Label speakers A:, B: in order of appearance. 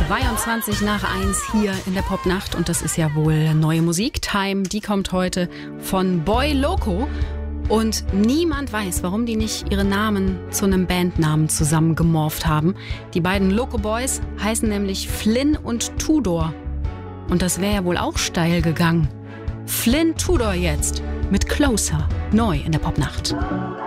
A: 22 nach 1 hier in der Popnacht und das ist ja wohl neue Musik. Time, die kommt heute von Boy Loco und niemand weiß, warum die nicht ihre Namen zu einem Bandnamen zusammengemorpht haben. Die beiden Loco Boys heißen nämlich Flynn und Tudor und das wäre ja wohl auch steil gegangen. Flynn Tudor jetzt mit Closer, neu in der Popnacht.